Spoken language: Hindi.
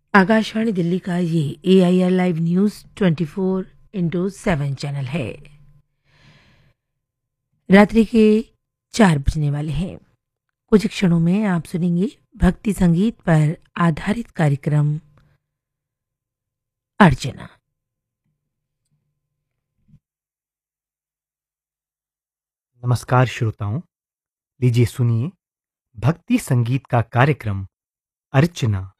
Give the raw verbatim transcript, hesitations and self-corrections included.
आकाशवाणी दिल्ली का ये ए I R live news twenty four into seven channel है। रात्रि के चार बजने वाले हैं। कुछ क्षणों में आप सुनेंगे भक्ति संगीत पर आधारित कार्यक्रम अर्चना। नमस्कार श्रोताओं, लीजिए सुनिए भक्ति संगीत का कार्यक्रम अर्चना।